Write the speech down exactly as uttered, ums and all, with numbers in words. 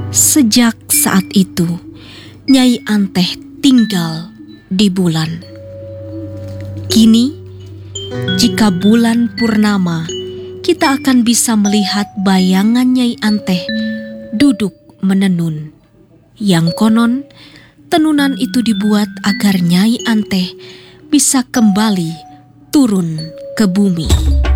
Sejak saat itu, Nyai Anteh tinggal di bulan. Kini, jika bulan purnama, kita akan bisa melihat bayangan Nyai Anteh duduk menenun. Yang konon, tenunan itu dibuat agar Nyai Anteh bisa kembali turun ke bumi.